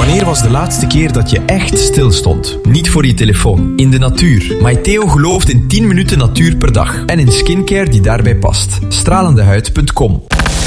Wanneer was de laatste keer dat je echt stilstond? Niet voor je telefoon, in de natuur. Maiteo gelooft in 10 minuten natuur per dag. En in skincare die daarbij past. Stralendehuid.com